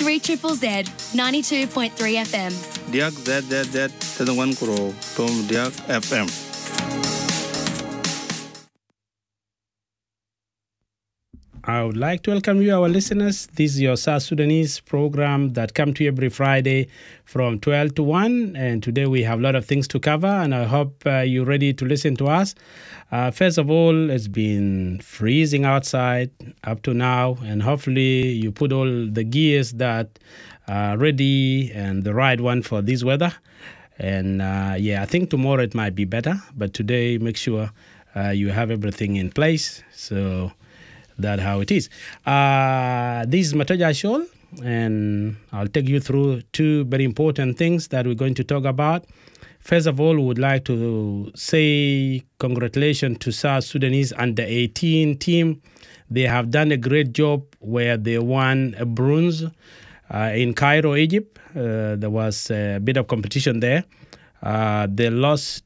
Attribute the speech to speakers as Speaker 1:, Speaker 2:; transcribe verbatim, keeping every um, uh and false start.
Speaker 1: three triple Z, ninety-two point three F M.
Speaker 2: Diak Z Z Z Tadangwan Kuro from Diak F M.
Speaker 3: I would like to welcome you, our listeners. This is your South Sudanese program that comes to you every Friday from twelve to one. And today we have a lot of things to cover, and I hope uh, you're ready to listen to us. Uh, first of all, it's been freezing outside up to now, and hopefully you put all the gears that are ready and the right one for this weather. And uh, yeah, I think tomorrow it might be better, but today make sure uh, you have everything in place. So that's how it is. Uh, this is Matoja Shol, and I'll take you through two very important things that we're going to talk about. First of all, we would like to say congratulations to South Sudanese under eighteen team. They have done a great job where they won a bronze uh, in Cairo, Egypt. Uh, there was a bit of competition there. Uh, they lost